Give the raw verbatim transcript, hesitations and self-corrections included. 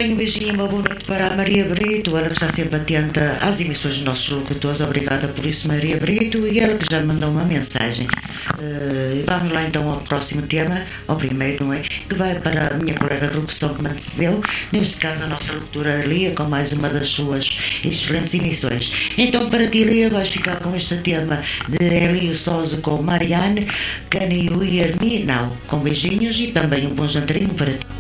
também um beijinho e uma boa noite para a Maria Brito, ela que está sempre atenta às emissões dos nossos locutores. Obrigada por isso, Maria Brito, e ela que já mandou uma mensagem. Uh, vamos lá então ao próximo tema, ao primeiro, não é? Que vai para a minha colega de locução que me antecedeu, neste caso a nossa locutora Lia, com mais uma das suas excelentes emissões. Então, para ti, Lia, vais ficar com este tema de Elio Sousa com Marianne, Can You Hear Me Now? Com beijinhos e também um bom jantarinho para ti.